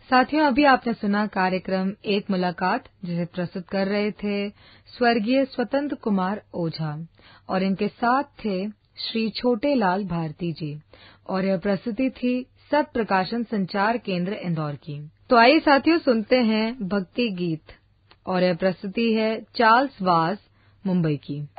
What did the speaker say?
साथियों, अभी आपने सुना कार्यक्रम एक मुलाकात, जिसे प्रस्तुत कर रहे थे स्वर्गीय स्वतंत्र कुमार ओझा और इनके साथ थे श्री छोटे लाल भारती जी और यह प्रस्तुति थी सत प्रकाशन संचार केंद्र इंदौर की। तो आइए साथियों, सुनते हैं भक्ति गीत और यह प्रस्तुति है चार्ल्स वास मुंबई की।